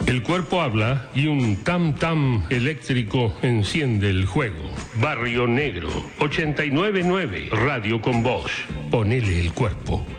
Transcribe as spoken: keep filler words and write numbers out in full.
El cuerpo habla y un tam-tam eléctrico enciende el juego. Barrio Negro, ochenta y nueve punto nueve, Radio con Vos. Ponele el cuerpo.